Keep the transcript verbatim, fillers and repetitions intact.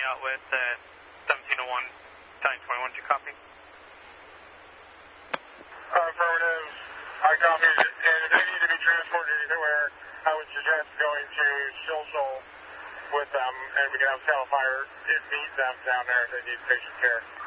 out with uh, seventeen oh one, Battalion twenty-one. Do you copy? Uh, affirmative. I copy. And if they need to be transported anywhere, I would suggest going to Shilshole with them, and we can have Cal Fire meet them down there if they need patient care.